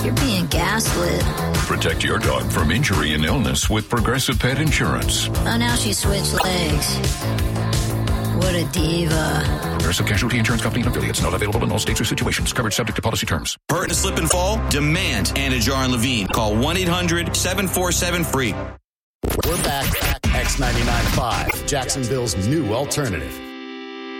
You're being gaslit. Protect your dog from injury and illness with Progressive Pet Insurance. Oh, now she switched legs. What a diva. Progressive Casualty Insurance Company and affiliates. Not available in all states or situations. Coverage subject to policy terms. Hurt and slip and fall? Demand Anajar and Levine. Call 1-800-747-FREE. We're back. X99.5, Jacksonville's new alternative.